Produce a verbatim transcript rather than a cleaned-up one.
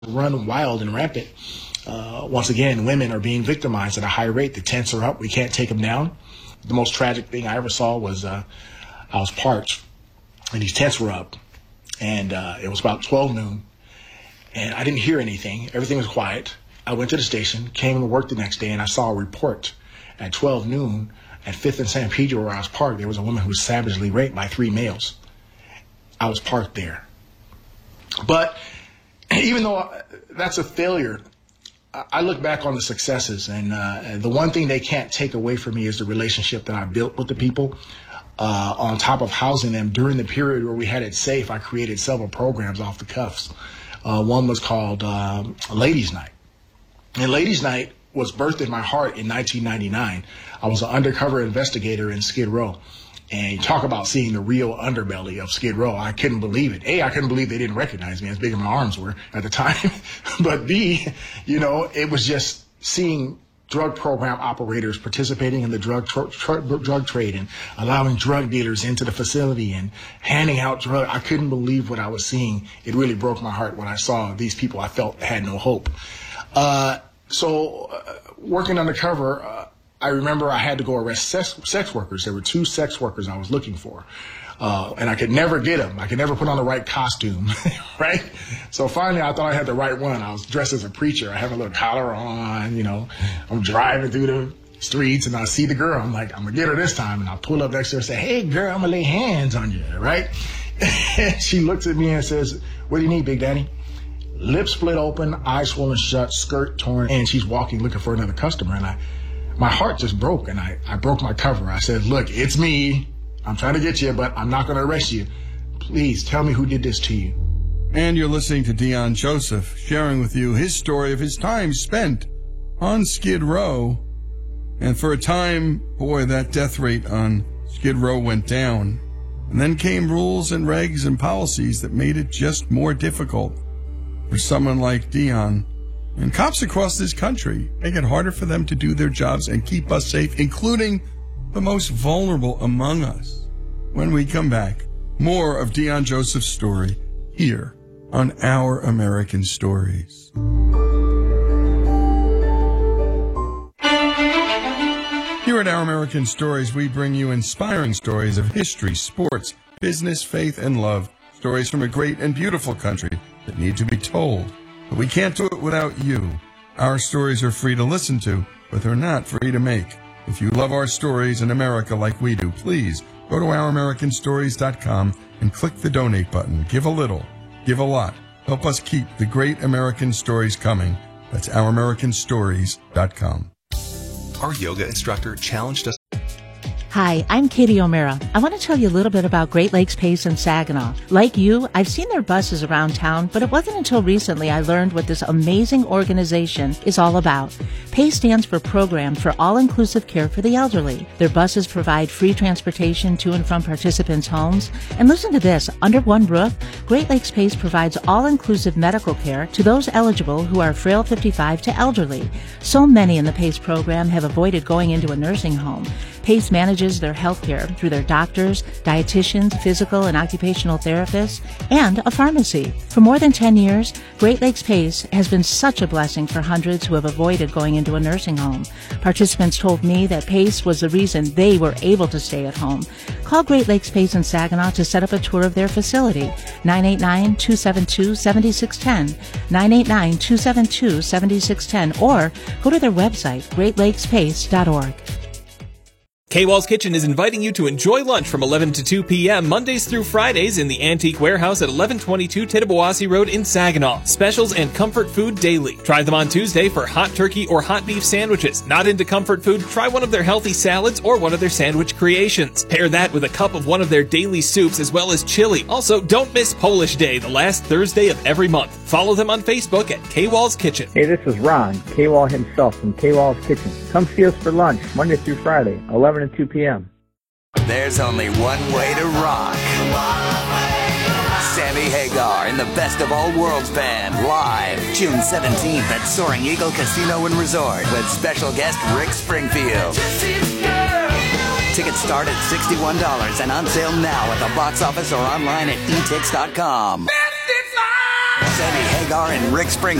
run wild and rampant. Uh, once again, women are being victimized at a high rate. The tents are up. We can't take them down. The most tragic thing I ever saw was uh, I was parked, and these tents were up, and uh, it was about twelve noon, and I didn't hear anything. Everything was quiet. I went to the station, came to work the next day, and I saw a report at twelve noon at fifth and San Pedro where I was parked. There was a woman who was savagely raped by three males. I was parked there. But even though that's a failure, I look back on the successes, and uh, the one thing they can't take away from me is the relationship that I built with the people. Uh, on top of housing them during the period where we had it safe, I created several programs off the cuffs. Uh, one was called um, Ladies Night. And Ladies Night was birthed in my heart in nineteen ninety-nine. I was an undercover investigator in Skid Row. And you talk about seeing the real underbelly of Skid Row. I couldn't believe it. A, I couldn't believe they didn't recognize me, as big as my arms were at the time. But B, you know, it was just seeing drug program operators participating in the drug tr- tr- drug trade and allowing drug dealers into the facility and handing out drugs. I couldn't believe what I was seeing. It really broke my heart when I saw these people I felt had no hope. Uh, so uh, working undercover, uh, I remember I had to go arrest sex, sex workers. There were two sex workers I was looking for, uh, and I could never get them. I could never put on the right costume, right? So finally, I thought I had the right one. I was dressed as a preacher. I have a little collar on, you know. I'm driving through the streets, and I see the girl. I'm like, I'm going to get her this time. And I pull up next to her and say, hey, girl, I'm going to lay hands on you, right? She looks at me and says, what do you need, Big Daddy? Lips split open, eyes swollen shut, skirt torn, and she's walking looking for another customer. And I... my heart just broke, and I, I broke my cover. I said, look, it's me. I'm trying to get you, but I'm not going to arrest you. Please tell me who did this to you. And you're listening to Dion Joseph sharing with you his story of his time spent on Skid Row. And for a time, boy, that death rate on Skid Row went down. And then came rules and regs and policies that made it just more difficult for someone like Dion. And cops across this country make it harder for them to do their jobs and keep us safe, including the most vulnerable among us. When we come back, more of Dion Joseph's story here on Our American Stories. Here at Our American Stories, we bring you inspiring stories of history, sports, business, faith, and love. Stories from a great and beautiful country that need to be told. But we can't do it without you. Our stories are free to listen to, but they're not free to make. If you love our stories in America like we do, please go to our american stories dot com and click the donate button. Give a little, give a lot. Help us keep the great American stories coming. That's our american stories dot com. Our yoga instructor challenged us. Hi, I'm Katie O'Mara. I want to tell you a little bit about Great Lakes Pace in Saginaw. Like you, I've seen their buses around town, but it wasn't until recently I learned what this amazing organization is all about. PACE stands for Program for All-Inclusive Care for the Elderly. Their buses provide free transportation to and from participants' homes. And listen to this, under one roof, Great Lakes Pace provides all-inclusive medical care to those eligible who are frail fifty-five to elderly. So many in the PACE program have avoided going into a nursing home. PACE manages their health care through their doctors, dietitians, physical and occupational therapists, and a pharmacy. For more than ten years, Great Lakes PACE has been such a blessing for hundreds who have avoided going into a nursing home. Participants told me that PACE was the reason they were able to stay at home. Call Great Lakes PACE in Saginaw to set up a tour of their facility. nine eight nine, two seven two, seven six one zero, nine eight nine, two seven two, seven six one zero, or go to their website, great lakes pace dot org. K-Wall's Kitchen is inviting you to enjoy lunch from eleven to two p.m. Mondays through Fridays in the Antique Warehouse at eleven twenty-two Tittabawassee Road in Saginaw. Specials and comfort food daily. Try them on Tuesday for hot turkey or hot beef sandwiches. Not into comfort food? Try one of their healthy salads or one of their sandwich creations. Pair that with a cup of one of their daily soups as well as chili. Also, don't miss Polish Day, the last Thursday of every month. Follow them on Facebook at K-Wall's Kitchen. Hey, this is Ron, K-Wall himself from K-Wall's Kitchen. Come see us for lunch, Monday through Friday, eleven and two p.m. There's only one way to rock. Sammy Hagar in the Best of All Worlds Band, live June seventeenth at Soaring Eagle Casino and Resort with special guest Rick Springfield. Tickets start at sixty-one dollars and on sale now at the box office or online at e tix dot com. Sammy Hagar Cigar and Rick Springfield.